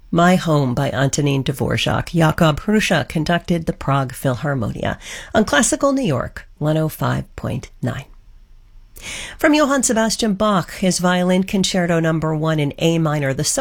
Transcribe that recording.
My Home by Antonin Dvorak. Jakob Hrusha conducted the Prague Philharmonia on Classical New York 105.9. From Johann Sebastian Bach, his Violin Concerto No. 1 in A minor, the